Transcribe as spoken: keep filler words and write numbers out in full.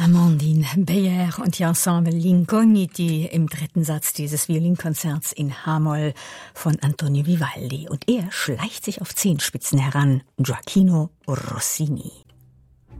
Amandine Beyer und die Ensemble L'Incogniti im dritten Satz dieses Violinkonzerts in H-Moll von Antonio Vivaldi. Und er schleicht sich auf Zehenspitzen heran, Gioachino Rossini.